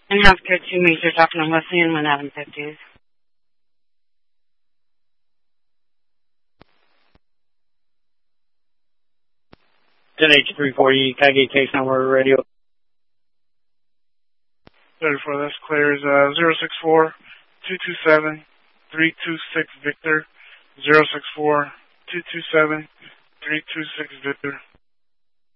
And healthcare 2 Major, Dr. Leslie and 150s. H340, Kage case number radio. 34, that's clear. 064 227 326 Victor. 064 227 326 Victor.